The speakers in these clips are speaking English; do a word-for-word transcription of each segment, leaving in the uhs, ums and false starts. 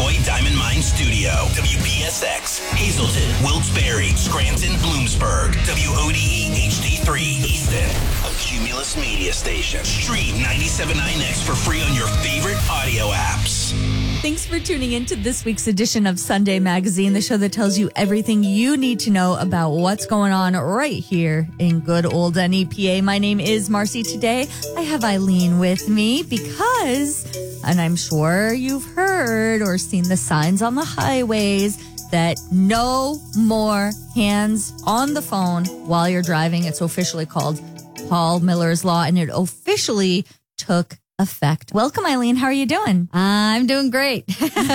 McCoy Diamond Mine Studio. W P S X, Hazleton, Wilkes-Barre, Scranton, Bloomsburg. W O D E H D three, Easton. A Cumulus Media Station. Stream ninety-seven point nine X for free on your favorite audio apps. Thanks for tuning in to this week's edition of Sunday Magazine, the show that tells you everything you need to know about what's going on right here in good old N E P A. My name is Marcy. Today, I have Eileen with me because, and I'm sure you've heard or seen the signs on the highways that no more hands on the phone while you're driving. It's officially called Paul Miller's Law, and it officially took effect. Welcome, Eileen. How are you doing? I'm doing great.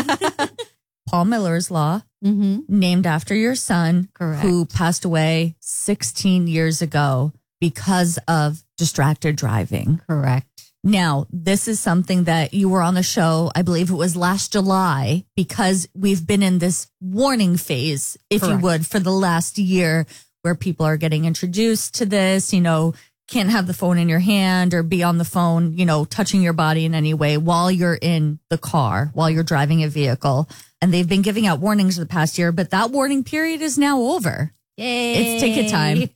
Paul Miller's Law, mm-hmm. named after your son, Correct. Who passed away sixteen years ago because of distracted driving. Correct. Now, this is something that you were on the show, I believe it was last July, because we've been in this warning phase, if Correct. you would, for the last year where people are getting introduced to this, you know, can't have the phone in your hand or be on the phone, you know, touching your body in any way while you're in the car, while you're driving a vehicle. And they've been giving out warnings the past year, but that warning period is now over. Yay. It's ticket time.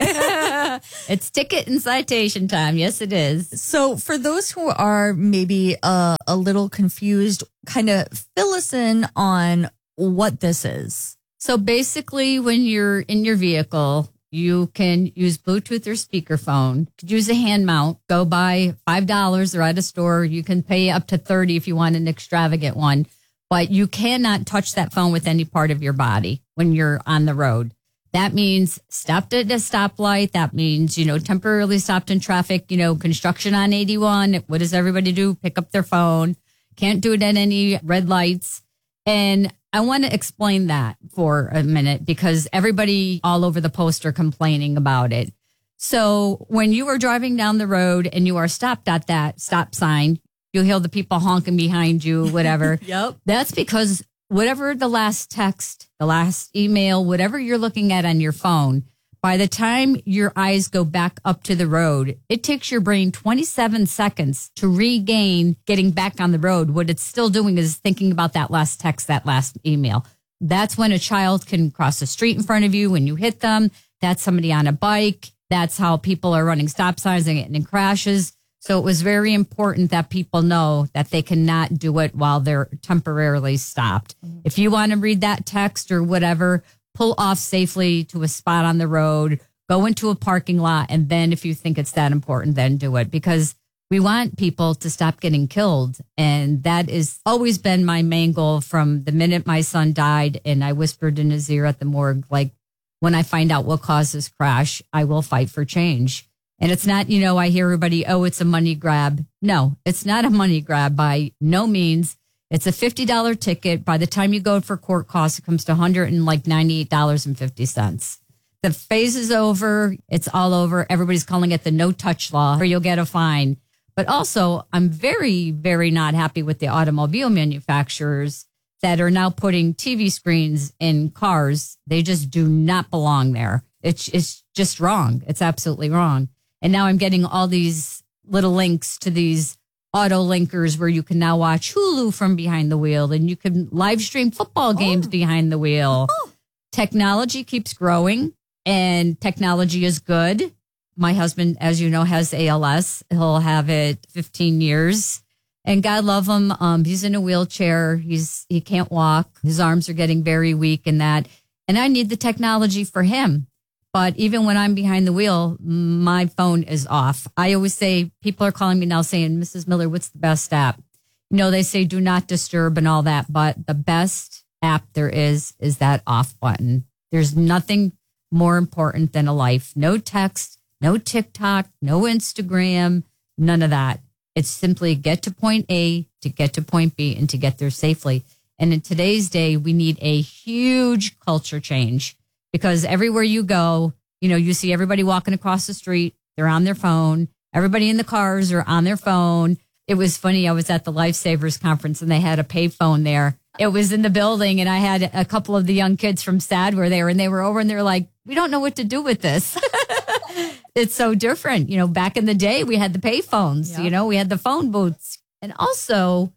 It's ticket and citation time. Yes, it is. So for those who are maybe uh, a little confused, kind of fill us in on what this is. So basically, when you're in your vehicle, you can use Bluetooth or speakerphone. You could use a hand mount. Go buy five dollars. They're at a store. You can pay up to thirty dollars if you want an extravagant one. But you cannot touch that phone with any part of your body when you're on the road. That means stopped at a stoplight. That means, you know, temporarily stopped in traffic, you know, construction on eighty-one. What does everybody do? Pick up their phone. Can't do it at any red lights. And I want to explain that for a minute because everybody all over the post are complaining about it. So when you are driving down the road and you are stopped at that stop sign, you'll hear the people honking behind you, whatever. Yep. That's because whatever the last text, the last email, whatever you're looking at on your phone, by the time your eyes go back up to the road, it takes your brain twenty-seven seconds to regain getting back on the road. What it's still doing is thinking about that last text, that last email. That's when a child can cross the street in front of you when you hit them. That's somebody on a bike. That's how people are running stop signs and getting in crashes. So it was very important that people know that they cannot do it while they're temporarily stopped. Mm-hmm. If you want to read that text or whatever, pull off safely to a spot on the road, go into a parking lot, and then if you think it's that important, then do it. Because we want people to stop getting killed. And that has always been my main goal from the minute my son died. And I whispered in his ear at the morgue, like, when I find out what caused this crash, I will fight for change. And it's not, you know, I hear everybody, oh, it's a money grab. No, it's not a money grab by no means. It's a fifty dollars ticket. By the time you go for court costs, it comes to one hundred ninety-eight dollars and fifty cents. The phase is over. It's all over. Everybody's calling it the no-touch law, or you'll get a fine. But also, I'm very, very not happy with the automobile manufacturers that are now putting T V screens in cars. They just do not belong there. It's, it's just wrong. It's absolutely wrong. And now I'm getting all these little links to these auto linkers where you can now watch Hulu from behind the wheel and you can live stream football games oh. behind the wheel. Oh. Technology keeps growing and technology is good. My husband, as you know, has A L S. He'll have it fifteen years and God love him. Um, he's in a wheelchair. He's, he can't walk. His arms are getting very weak and that, and I need the technology for him. But even when I'm behind the wheel, my phone is off. I always say, people are calling me now saying, Missus Miller, what's the best app? You know, they say do not disturb and all that, but the best app there is, is that off button. There's nothing more important than a life. No text, no TikTok, no Instagram, none of that. It's simply get to point A to get to point B and to get there safely. And in today's day, we need a huge culture change. Because everywhere you go, you know, you see everybody walking across the street. They're on their phone. Everybody in the cars are on their phone. It was funny. I was at the Lifesavers conference and they had a payphone there. It was in the building and I had a couple of the young kids from S A D were there and they were over and they were like, we don't know what to do with this. It's so different. You know, back in the day, we had the payphones, yeah. you know, we had the phone booths. And also,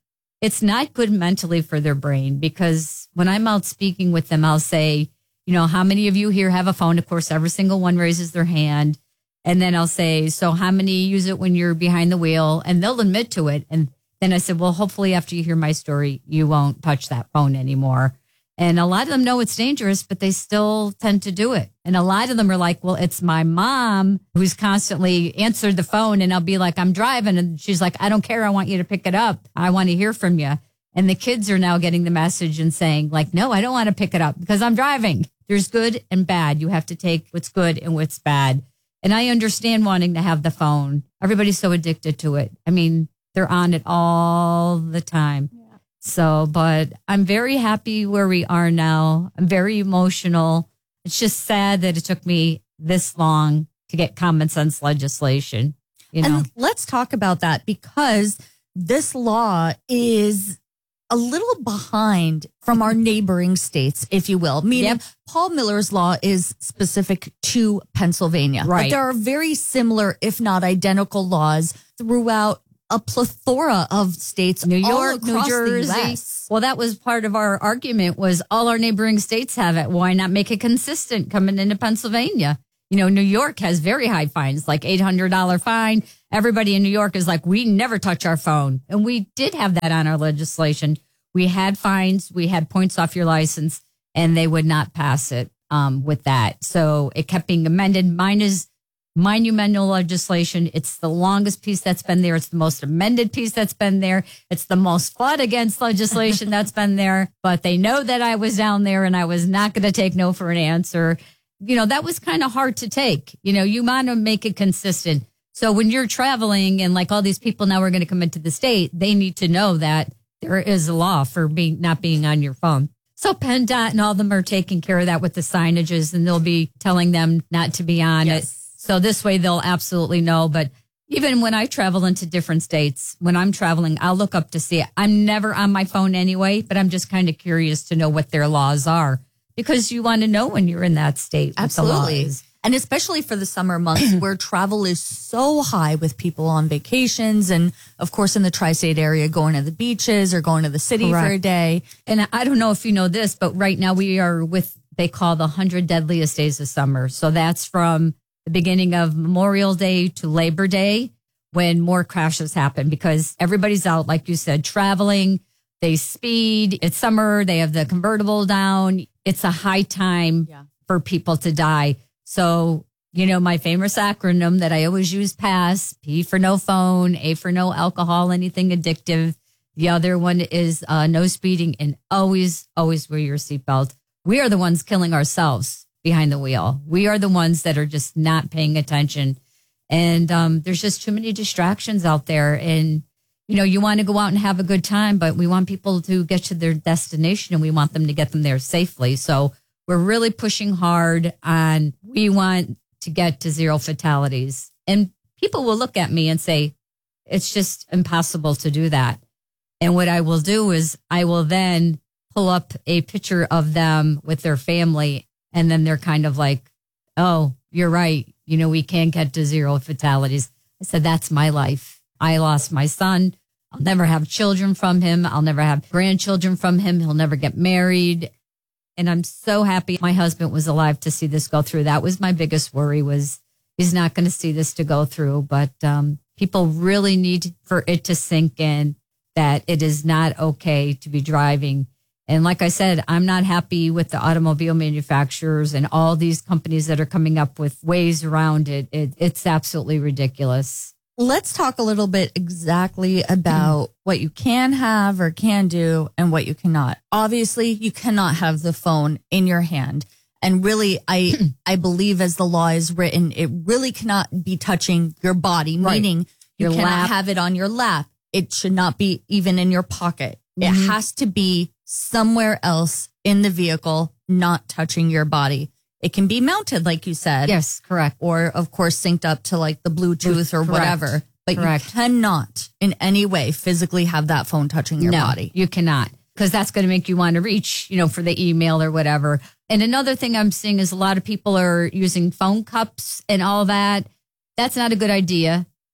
it's not good mentally for their brain, because when I'm out speaking with them, I'll say, you know, how many of you here have a phone? Of course, every single one raises their hand. And then I'll say, so how many use it when you're behind the wheel? And they'll admit to it. And then I said, well, hopefully after you hear my story, you won't touch that phone anymore. And a lot of them know it's dangerous, but they still tend to do it. And a lot of them are like, well, it's my mom who's constantly answered the phone. And I'll be like, I'm driving. And she's like, I don't care. I want you to pick it up. I want to hear from you. And the kids are now getting the message and saying like, no, I don't want to pick it up because I'm driving. There's good and bad. You have to take what's good and what's bad. And I understand wanting to have the phone. Everybody's so addicted to it. I mean, they're on it all the time. Yeah. So, but I'm very happy where we are now. I'm very emotional. It's just sad that it took me this long to get common sense legislation. You know? And let's talk about that, because this law is a little behind from our neighboring states, if you will. Meaning, yep. Paul Miller's law is specific to Pennsylvania. Right. But there are very similar, if not identical, laws throughout a plethora of states, New all York, New across Jersey. the U S. Well, that was part of our argument, was all our neighboring states have it. Why not make it consistent coming into Pennsylvania? You know, New York has very high fines, like eight hundred dollars fine. Everybody in New York is like, we never touch our phone. And we did have that on our legislation. We had fines, we had points off your license, and they would not pass it um, with that. So it kept being amended. Mine is monumental legislation. It's the longest piece that's been there. It's the most amended piece that's been there. It's the most fought against legislation that's been there. But they know that I was down there and I was not going to take no for an answer. You know, that was kind of hard to take. You know, you want to make it consistent. So when you're traveling and like all these people now are going to come into the state, they need to know that there is a law for being not being on your phone. So PennDOT and all of them are taking care of that with the signages, and they'll be telling them not to be on yes. it. So this way they'll absolutely know. But even when I travel into different states, when I'm traveling, I'll look up to see it. I'm never on my phone anyway, but I'm just kind of curious to know what their laws are, because you want to know when you're in that state. Absolutely. And especially for the summer months where travel is so high with people on vacations and, of course, in the tri-state area, going to the beaches or going to the city Correct. For a day. And I don't know if you know this, but right now we are with, they call the one hundred deadliest days of summer. So that's from the beginning of Memorial Day to Labor Day, when more crashes happen, because everybody's out, like you said, traveling. They speed. It's summer. They have the convertible down. It's a high time yeah. for people to die. So, you know, my famous acronym that I always use, PASS, P for no phone, A for no alcohol, anything addictive. The other one is uh, no speeding, and always, always wear your seatbelt. We are the ones killing ourselves behind the wheel. We are the ones that are just not paying attention. And um, there's just too many distractions out there. And, you know, you want to go out and have a good time, but we want people to get to their destination, and we want them to get them there safely. So we're really pushing hard on, we want to get to zero fatalities. And people will look at me and say, it's just impossible to do that. And what I will do is I will then pull up a picture of them with their family. And then they're kind of like, oh, you're right. You know, we can't get to zero fatalities. I said, that's my life. I lost my son. I'll never have children from him. I'll never have grandchildren from him. He'll never get married. And I'm so happy my husband was alive to see this go through. That was my biggest worry, was he's not going to see this to go through. But um, people really need for it to sink in that it is not okay to be driving. And like I said, I'm not happy with the automobile manufacturers and all these companies that are coming up with ways around it. it it's absolutely ridiculous. Let's talk a little bit exactly about what you can have or can do and what you cannot. Obviously, you cannot have the phone in your hand. And really, I I believe as the law is written, it really cannot be touching your body, right. Meaning you your cannot lap. have it on your lap. It should not be even in your pocket. Mm-hmm. It has to be somewhere else in the vehicle, not touching your body. It can be mounted, like you said. Yes, correct. Or, of course, synced up to like the Bluetooth or correct. whatever. But correct. You cannot in any way physically have that phone touching your no, body. You cannot, because that's going to make you want to reach, you know, for the email or whatever. And another thing I'm seeing is a lot of people are using phone cups and all that. That's not a good idea.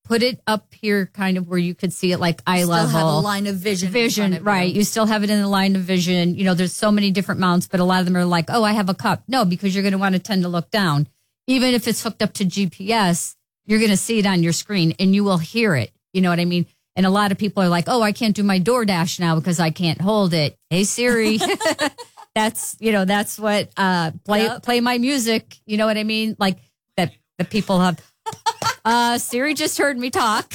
put it up here kind of where you could see it like eye Still level. have a line of vision. in front Vision, of right. You. You still have it in the line of vision. You know, there's so many different mounts, but a lot of them are like, oh, I have a cup. No, because you're going to want to tend to look down. Even if it's hooked up to G P S, you're going to see it on your screen and you will hear it. You know what I mean? And a lot of people are like, oh, I can't do my DoorDash now because I can't hold it. Hey, Siri. That's, you know, that's what, uh, play, Yep. play my music. You know what I mean? Like that, the people have, uh, Siri just heard me talk.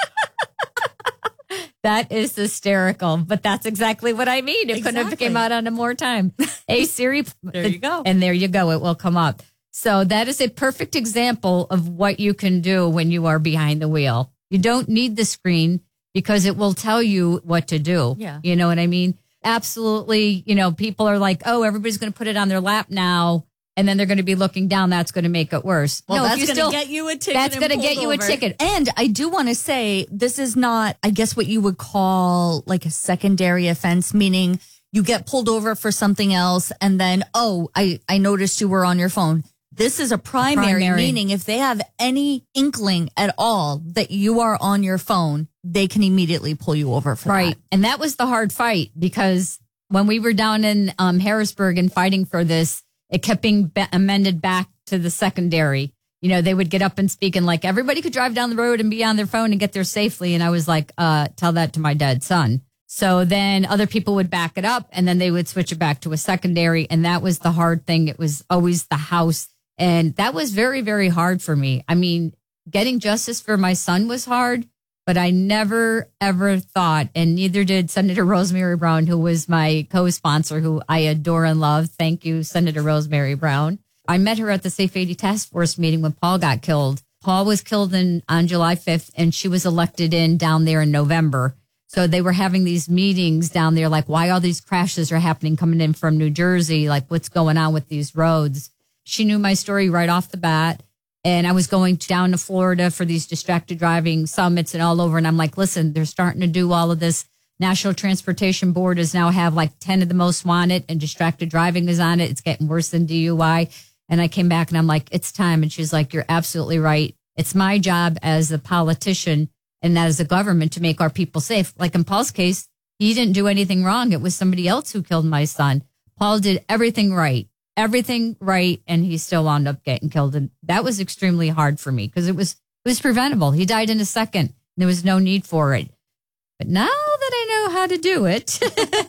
That is hysterical, but that's exactly what I mean. It couldn't have Exactly. came out on a more time. Hey, Siri. There you go. And there you go. It will come up. So that is a perfect example of what you can do when you are behind the wheel. You don't need the screen because it will tell you what to do. Yeah. You know what I mean? Absolutely. You know, people are like, oh, everybody's going to put it on their lap now. And then they're going to be looking down. That's going to make it worse. Well, no, if that's you going still- to get you a ticket. That's and going to pulled get you a over. ticket. And I do want to say this is not, I guess, what you would call like a secondary offense, meaning you get pulled over for something else and then, oh, I, I noticed you were on your phone. This is a primary, primary. meaning if they have any inkling at all that you are on your phone, they can immediately pull you over for Right. that. And that was the hard fight because when we were down in um, Harrisburg and fighting for this, it kept being be- amended back to the secondary. You know, they would get up and speak and like everybody could drive down the road and be on their phone and get there safely. And I was like, uh, tell that to my dead son. So then other people would back it up and then they would switch it back to a secondary. And that was the hard thing. It was always the house. And that was very, very hard for me. I mean, getting justice for my son was hard, but I never, ever thought, and neither did Senator Rosemary Brown, who was my co-sponsor, who I adore and love. Thank you, Senator Rosemary Brown. I met her at the Safe eighty Task Force meeting when Paul got killed. Paul was killed in, on July fifth, and she was elected in down there in November. So they were having these meetings down there, like why all these crashes are happening coming in from New Jersey, like what's going on with these roads. She knew my story right off the bat. And I was going down to Florida for these distracted driving summits and all over. And I'm like, listen, they're starting to do all of this. National Transportation Board is now have like ten of the most wanted and distracted driving is on it. It's getting worse than D U I. And I came back and I'm like, it's time. And she's like, you're absolutely right. It's my job as a politician and as a government to make our people safe. Like in Paul's case, he didn't do anything wrong. It was somebody else who killed my son. Paul did everything right. Everything right, and he still wound up getting killed. And that was extremely hard for me because it was it was preventable. He died in a second. There was no need for it. But now that I know how to do it,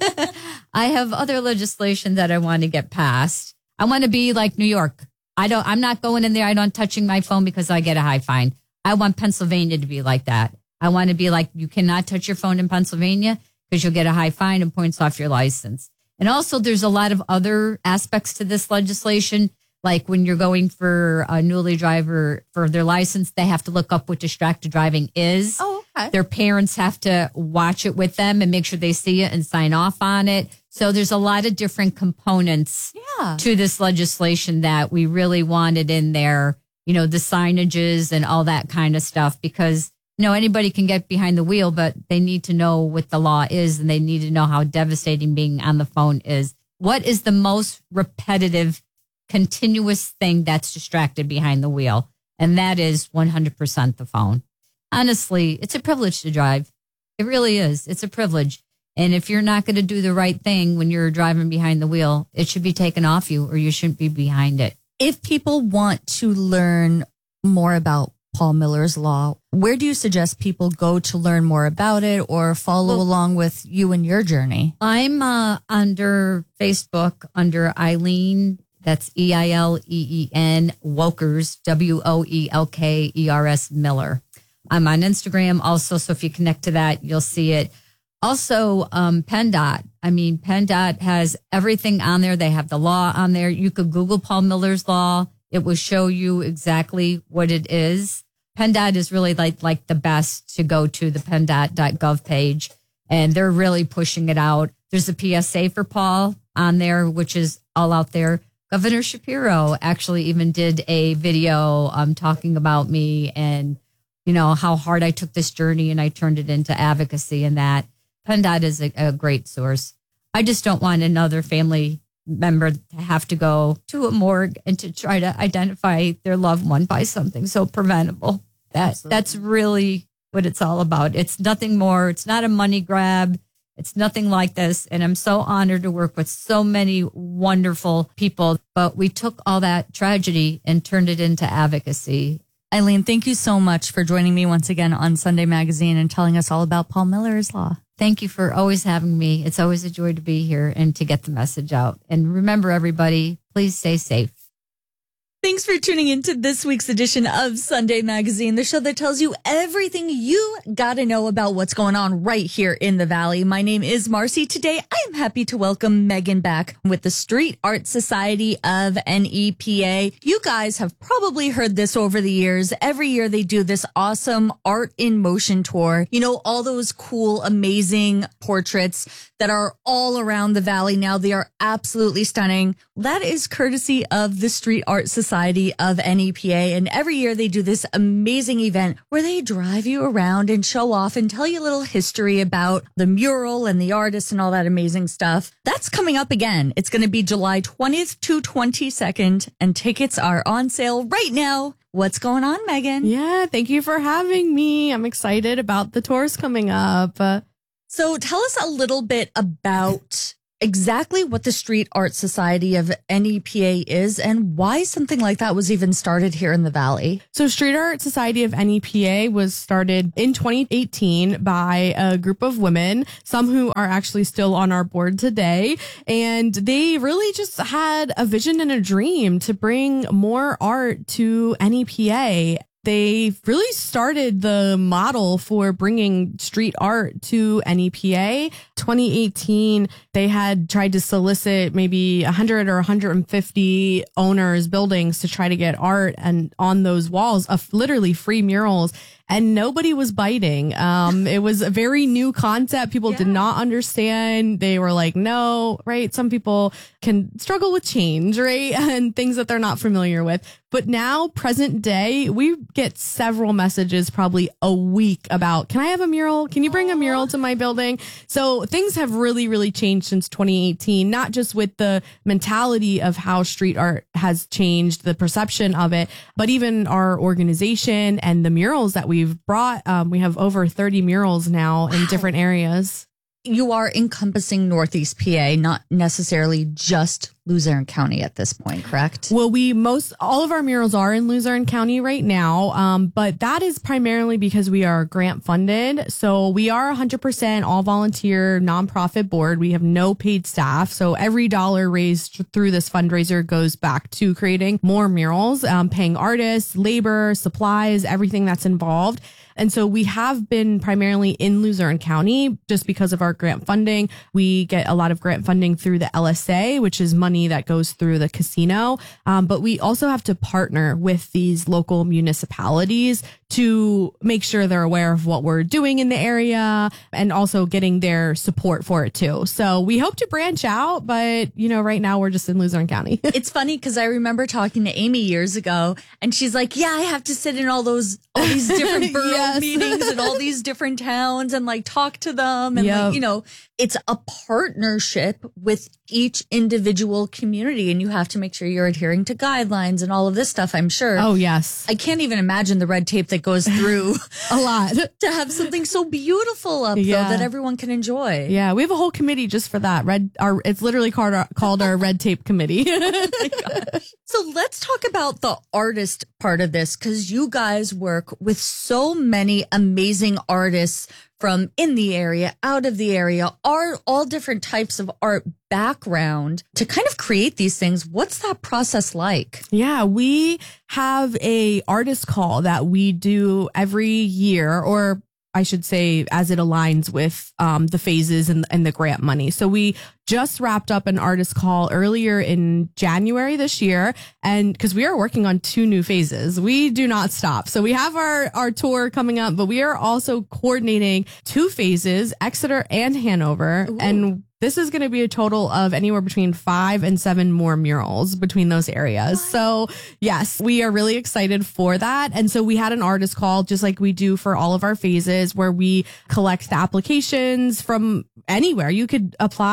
I have other legislation that I want to get passed. I want to be like New York. I don't. I'm not going in there. I'm not touching my phone because I get a high fine. I want Pennsylvania to be like that. I want to be like you cannot touch your phone in Pennsylvania because you'll get a high fine and points off your license. And also, there's a lot of other aspects to this legislation, like when you're going for a newly driver for their license, they have to look up what distracted driving is. Oh, okay. Their parents have to watch it with them and make sure they see it and sign off on it. So there's a lot of different components Yeah. to this legislation that we really wanted in there, you know, the signages and all that kind of stuff, because you know, anybody can get behind the wheel, but they need to know what the law is and they need to know how devastating being on the phone is. What is the most repetitive, continuous thing that's distracted behind the wheel? And that is one hundred percent the phone. Honestly, it's a privilege to drive. It really is. It's a privilege. And if you're not going to do the right thing when you're driving behind the wheel, it should be taken off you or you shouldn't be behind it. If people want to learn more about Paul Miller's Law, where do you suggest people go to learn more about it or follow Well, along with you and your journey? I'm uh, under Facebook under Eileen. That's E I L E E N Woelkers, W O E L K E R S Miller. I'm on Instagram also, so if you connect to that, you'll see it. Also, um, PennDOT. I mean, PennDOT has everything on there. They have the law on there. You could Google Paul Miller's Law. It will show you exactly what it is. PennDOT is really like, like the best to go to, the penndot dot gov page, and they're really pushing it out. There's a P S A for Paul on there, which is all out there. Governor Shapiro actually even did a video um, talking about me and, you know, how hard I took this journey and I turned it into advocacy and that. PennDOT is a, a great source. I just don't want another family member to have to go to a morgue and to try to identify their loved one by something so preventable. That Absolutely. That's really what it's all about. It's nothing more. It's not a money grab. It's nothing like this. And I'm so honored to work with so many wonderful people. But we took all that tragedy and turned it into advocacy. Eileen, thank you so much for joining me once again on Sunday Magazine and telling us all about Paul Miller's Law. Thank you for always having me. It's always a joy to be here and to get the message out. And remember, everybody, please stay safe. Thanks for tuning into this week's edition of Sunday Magazine, the show that tells you everything you got to know about what's going on right here in the Valley. My name is Marcy. Today, I am happy to welcome Megan back with the Street Art Society of N E P A. You guys have probably heard this over the years. Every year they do this awesome Art in Motion tour. You know, all those cool, amazing portraits that are all around the Valley now. They are absolutely stunning. That is courtesy of the Street Art Society of N E P A. And every year they do this amazing event where they drive you around and show off and tell you a little history about the mural and the artist and all that amazing stuff. That's coming up again. It's going to be July twentieth to twenty-second, and tickets are on sale right now. What's going on, Megan? Yeah, thank you for having me. I'm excited about the tours coming up. Uh, So tell us a little bit about exactly what the Street Art Society of N E P A is and why something like that was even started here in the Valley. So Street Art Society of N E P A was started in twenty eighteen by a group of women, some who are actually still on our board today. And they really just had a vision and a dream to bring more art to N E P A. They really started the model for bringing street art to N E P A. twenty eighteen, they had tried to solicit maybe one hundred or one hundred fifty owners, buildings to try to get art and on those walls of literally free murals. And nobody was biting. Um, it was a very new concept. People Yeah. did not understand. They were like, no, right? Some people can struggle with change, right? And things that they're not familiar with. But now, present day, we get several messages probably a week about, can I have a mural? Can you bring a mural to my building? So things have really, really changed since twenty eighteen, not just with the mentality of how street art has changed, the perception of it, but even our organization and the murals that we've brought. Um, we have over thirty murals now in different areas. You are encompassing Northeast P A, not necessarily just Luzerne County at this point, correct? Well, we most all of our murals are in Luzerne County right now, um, but that is primarily because we are grant funded. So we are one hundred percent all volunteer nonprofit board. We have no paid staff. So every dollar raised through this fundraiser goes back to creating more murals, um, paying artists, labor, supplies, everything that's involved. And so we have been primarily in Luzerne County just because of our grant funding. We get a lot of grant funding through the L S A, which is money that goes through the casino. Um, but we also have to partner with these local municipalities to make sure they're aware of what we're doing in the area and also getting their support for it too. So we hope to branch out, but you know, right now we're just in Luzerne County. It's funny because I remember talking to Amy years ago and she's like, yeah, I have to sit in all those, all these different borough Yes. meetings in all these different towns and like talk to them. And Yep. like, you know, it's a partnership with each individual community and you have to make sure you're adhering to guidelines and all of this stuff, I'm sure. Oh, yes. I can't even imagine the red tape that goes through A lot. to have something so beautiful up Yeah. though that everyone can enjoy. Yeah, we have a whole committee just for that. Red, our it's literally called our, called our red tape committee. So let's talk about the artist part of this because you guys work with so many amazing artists from in the area, out of the area, are all different types of art background to kind of create these things. What's that process like? Yeah, we have a artist call that we do every year, or I should say, as it aligns with um, the phases and, and the grant money. So we just wrapped up an artist call earlier in January this year. And because we are working on two new phases, we do not stop. So we have our, our tour coming up, but we are also coordinating two phases, Exeter and Hanover. Ooh. And this is going to be a total of anywhere between five and seven more murals between those areas. So yes, we are really excited for that. And so we had an artist call just like we do for all of our phases where we collect the applications from anywhere. You could apply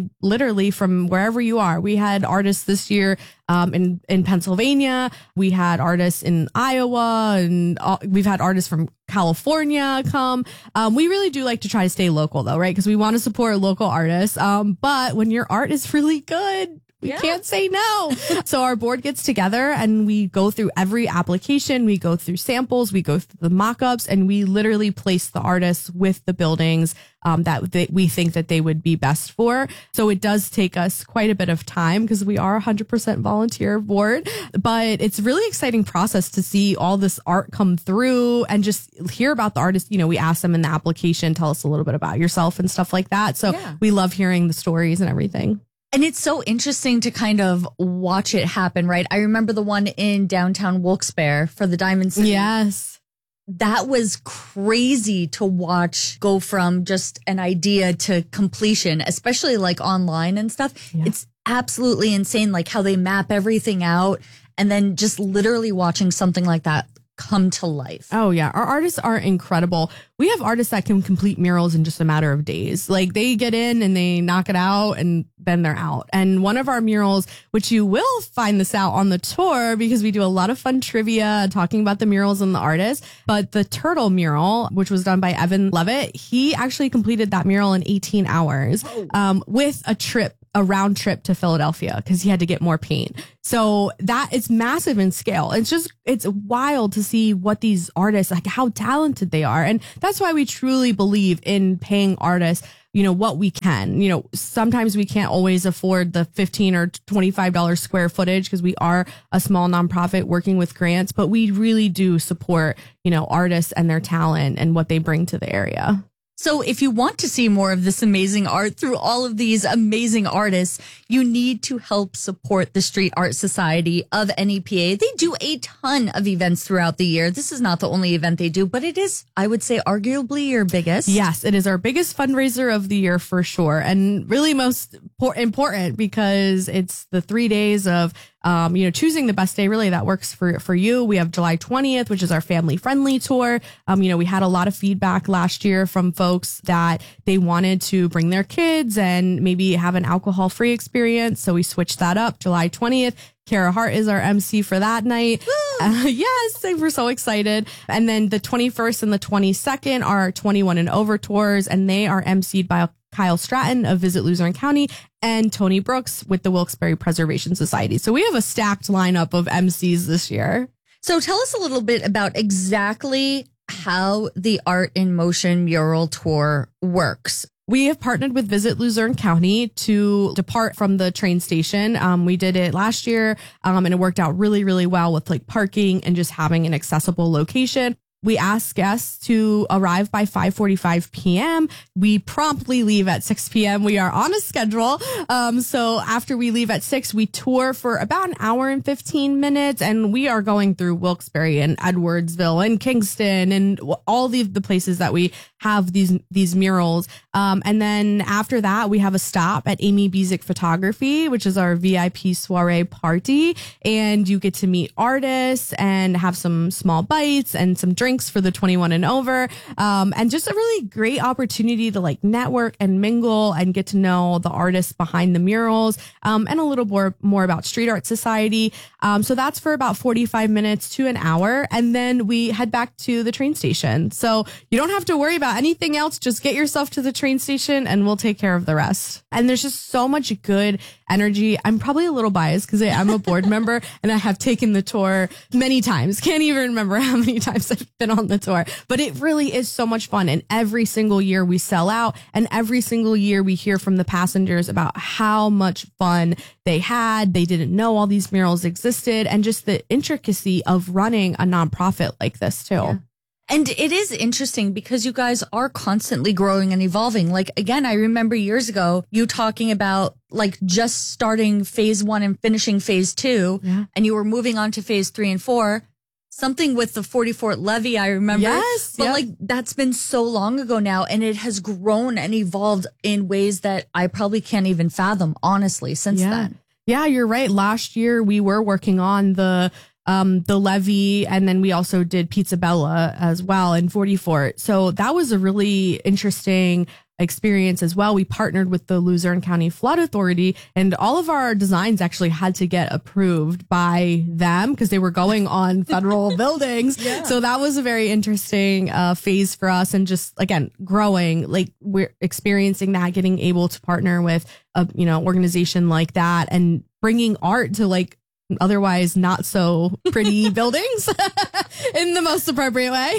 everybody literally from wherever you are. We had artists this year um, in, in Pennsylvania. We had artists in Iowa, and uh, we've had artists from California come. Um, we really do like to try to stay local though, right? Because we want to support local artists. Um, but when your art is really good, we yeah. can't say no. So our board gets together and we go through every application. We go through samples. We go through the mock-ups, and we literally place the artists with the buildings um, that they, we think that they would be best for. So it does take us quite a bit of time because we are a one hundred percent volunteer board. But it's a really exciting process to see all this art come through and just hear about the artist. You know, we ask them in the application, tell us a little bit about yourself and stuff like that. So yeah. we love hearing the stories and everything. And it's so interesting to kind of watch it happen, right? I remember the one in downtown Wilkes-Barre for the Diamond City. Yes. That was crazy to watch go from just an idea to completion, especially like online and stuff. Yeah. It's absolutely insane, like how they map everything out, and then just literally watching something like that come to life. Oh yeah. Our artists are incredible. We have artists that can complete murals in just a matter of days. Like they get in and they knock it out and then they're out. And one of our murals, which you will find this out on the tour because we do a lot of fun trivia talking about the murals and the artists, but the turtle mural, which was done by Evan Levitt, he actually completed that mural in eighteen hours um, with a trip a round trip to Philadelphia because he had to get more paint. So that is massive in scale. It's just, it's wild to see what these artists, like how talented they are. And that's why we truly believe in paying artists, you know, what we can. You know, sometimes we can't always afford the fifteen or twenty-five dollars square footage because we are a small nonprofit working with grants, but we really do support, you know, artists and their talent and what they bring to the area. So if you want to see more of this amazing art through all of these amazing artists, you need to help support the Street Art Society of N E P A. They do a ton of events throughout the year. This is not the only event they do, but it is, I would say, arguably your biggest. Yes, it is our biggest fundraiser of the year for sure. And really most important because it's the three days of Um, you know, choosing the best day really that works for, for you. We have July twentieth, which is our family friendly tour. Um, you know, we had a lot of feedback last year from folks that they wanted to bring their kids and maybe have an alcohol free experience. So we switched that up. July twentieth. Kara Hart is our M C for that night. Uh, yes, we're so excited. And then the twenty-first and the twenty-second are twenty-one and over tours, and they are emceed by Kyle Stratton of Visit Luzerne County and Tony Brooks with the Wilkes-Barre Preservation Society. So we have a stacked lineup of M Cs this year. So tell us a little bit about exactly how the Art in Motion mural tour works. We have partnered with Visit Luzerne County to depart from the train station. Um, we did it last year, um, and it worked out really, really well with like parking and just having an accessible location. We ask guests to arrive by five forty-five p.m. We promptly leave at six p.m. We are on a schedule. Um, so after we leave at six, we tour for about an hour and fifteen minutes. And we are going through Wilkes-Barre and Edwardsville and Kingston and all the, the places that we have these, these murals. Um, and then after that, we have a stop at Amy Bezick Photography, which is our V I P soiree party. And you get to meet artists and have some small bites and some drinks for the twenty-one and over, um, and just a really great opportunity to like network and mingle and get to know the artists behind the murals, um, and a little more more about Street Art Society. Um, so that's for about forty-five minutes to an hour, and then we head back to the train station. So you don't have to worry about anything else. Just get yourself to the train station, and we'll take care of the rest. And there's just so much good energy. I'm probably a little biased because I'm a board member and I have taken the tour many times. Can't even remember how many times I've been on the tour, but it really is so much fun. And every single year we sell out, and every single year we hear from the passengers about how much fun they had. They didn't know all these murals existed, and just the intricacy of running a nonprofit like this too. Yeah. And it is interesting because you guys are constantly growing and evolving. Like, again, I remember years ago you talking about like just starting phase one and finishing phase two, yeah. and you were moving on to phase three and four. Something with the forty-fourth levy, I remember. Yes. But yep. like that's been so long ago now, and it has grown and evolved in ways that I probably can't even fathom, honestly, since yeah. then. Yeah, you're right. Last year we were working on the um, the levee, and then we also did Pizza Bella as well in forty-four. So that was a really interesting experience as well. We partnered with the Luzerne County Flood Authority, and all of our designs actually had to get approved by them because they were going on federal buildings. Yeah. So that was a very interesting uh, phase for us. And just, again, growing, like we're experiencing that, getting able to partner with a, you know, organization like that and bringing art to like otherwise not so pretty buildings in the most appropriate way.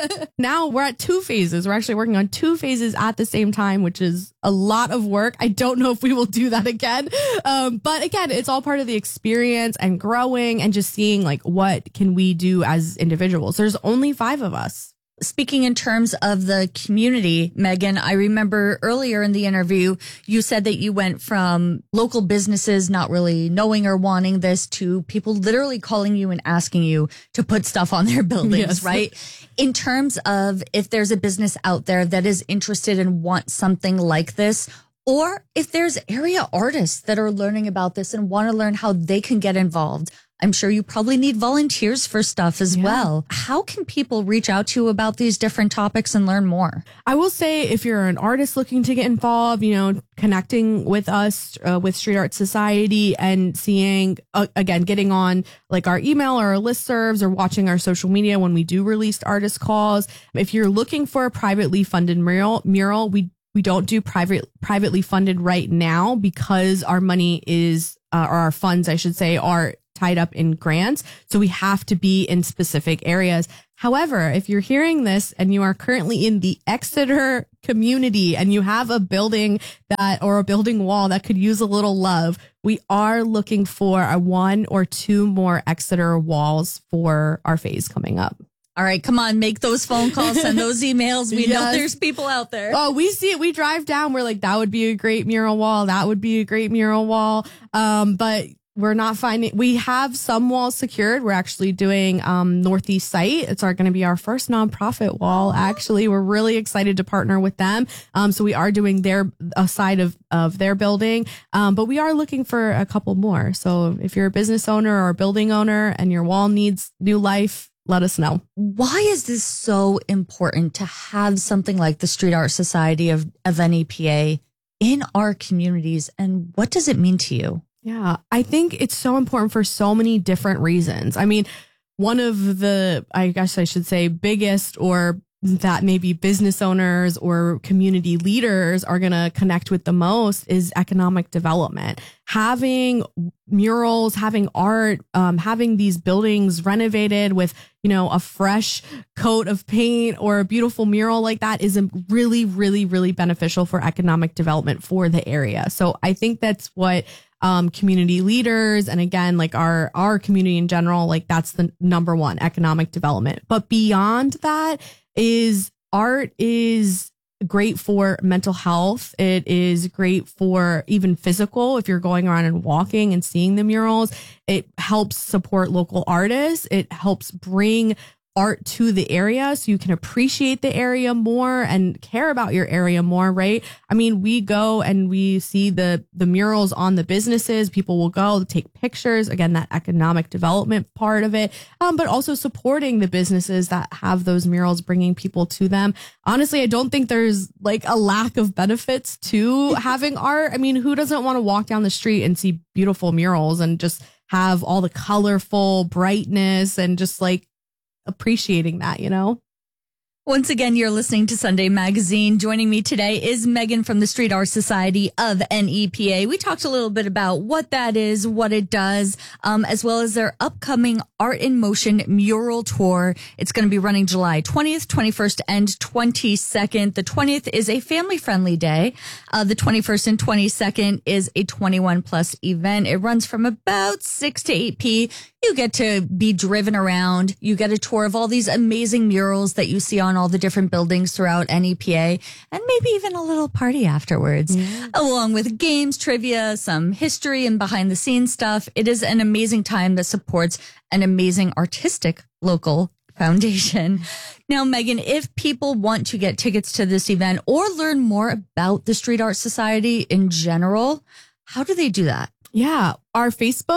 Now we're at two phases. We're actually working on two phases at the same time, which is a lot of work. I don't know if we will do that again. Um, but again, it's all part of the experience and growing and just seeing like what can we do as individuals. There's only five of us. Speaking in terms of the community, Megan, I remember earlier in the interview, you said that you went from local businesses not really knowing or wanting this to people literally calling you and asking you to put stuff on their buildings, yes. Right? In terms of if there's a business out there that is interested and wants something like this, or if there's area artists that are learning about this and want to learn how they can get involved, I'm sure you probably need volunteers for stuff as yeah. well. How can people reach out to you about these different topics and learn more? I will say if you're an artist looking to get involved, you know, connecting with us, uh, with Street Art Society and seeing, uh, again, getting on like our email or our listservs or watching our social media when we do release artist calls. If you're looking for a privately funded mural, mural, we we don't do private privately funded right now because our money is, uh, or our funds, I should say, are tied up in grants. So we have to be in specific areas. However, if you're hearing this and you are currently in the Exeter community and you have a building that or a building wall that could use a little love, we are looking for a one or two more Exeter walls for our phase coming up. All right, come on, make those phone calls, send those emails. We yes. know there's people out there. Oh, we see it. We drive down. We're like, that would be a great mural wall. That would be a great mural wall. Um, but we're not finding, we have some walls secured. We're actually doing um, Northeast Site. It's our going to be our first nonprofit wall. Actually, we're really excited to partner with them. Um, so we are doing their a side of, of their building. Um, but we are looking for a couple more. So if you're a business owner or a building owner and your wall needs new life, let us know. Why is this so important to have something like the Street Art Society of, of N E P A in our communities? And what does it mean to you? Yeah, I think it's so important for so many different reasons. I mean, one of the, I guess I should say, biggest or that maybe business owners or community leaders are going to connect with the most is economic development. Having murals, having art, um, having these buildings renovated with, you know, a fresh coat of paint or a beautiful mural like that is really, really, really beneficial for economic development for the area. So I think that's what Um, community leaders and again, like our, our community in general, like that's the number one, economic development. But beyond that is art is great for mental health. It is great for even physical. If you're going around and walking and seeing the murals, it helps support local artists. It helps bring art to the area so you can appreciate the area more and care about your area more, right? I mean, we go and we see the the murals on the businesses. People will go take pictures. Again, that economic development part of it, um, but also supporting the businesses that have those murals, bringing people to them. Honestly, I don't think there's like a lack of benefits to having art. I mean, who doesn't want to walk down the street and see beautiful murals and just have all the colorful brightness and just like appreciating that, you know? Once again, you're listening to Sunday Magazine. Joining me today is Megan from the Street Art Society of N E P A. We talked a little bit about what that is, what it does, um, as well as their upcoming Art in Motion mural tour. It's going to be running July twentieth, twenty-first, and twenty-second. The twentieth is a family-friendly day. Uh, the twenty-first and twenty-second is a twenty-one plus event. It runs from about six to eight p. You get to be driven around. You get a tour of all these amazing murals that you see on all the different buildings throughout N E P A, and maybe even a little party afterwards, yeah. along with games, trivia, some history and behind the scenes stuff. It is an amazing time that supports an amazing artistic local foundation. Now, Megan, if people want to get tickets to this event or learn more about the Street Art Society in general, how do they do that? Yeah, our Facebook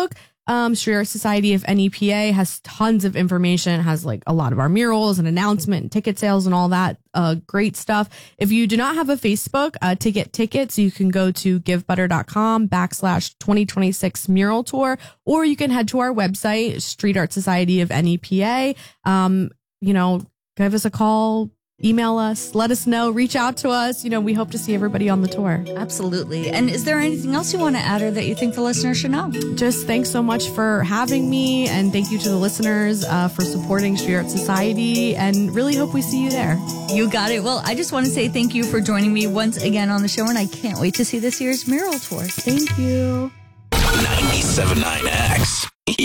Um, Street Art Society of N E P A has tons of information, has like a lot of our murals and announcement and ticket sales and all that uh, great stuff. If you do not have a Facebook uh, to get tickets, you can go to givebutter.com backslash 2026 mural tour, or you can head to our website, Street Art Society of N E P A. Um, you know, give us a call, email us, let us know, reach out to us. You know, we hope to see everybody on the tour. Absolutely. And is there anything else you want to add or that you think the listeners should know? Just thanks so much for having me, and thank you to the listeners uh, for supporting Street Art Society, and really hope we see you there. You got it. Well, I just want to say thank you for joining me once again on the show, and I can't wait to see this year's mural tour. Thank you. ninety-seven point nine X